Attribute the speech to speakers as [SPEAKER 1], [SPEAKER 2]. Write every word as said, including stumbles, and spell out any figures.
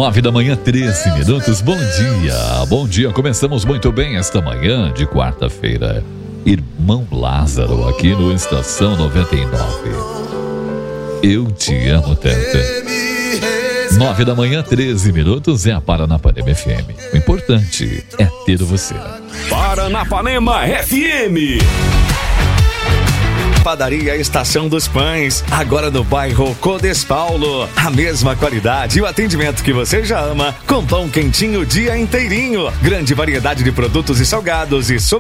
[SPEAKER 1] Nove da manhã, treze minutos. Bom dia, bom dia. Começamos muito bem esta manhã de quarta-feira. Irmão Lázaro, aqui no Estação noventa e nove. Eu te amo tanto. Nove da manhã, treze minutos, é a Paranapanema F M. O importante é ter você.
[SPEAKER 2] Paranapanema F M. Padaria Estação dos Pães, agora no bairro Codespaulo. A mesma qualidade e o atendimento que você já ama, com pão quentinho o dia inteirinho. Grande variedade de produtos e salgados e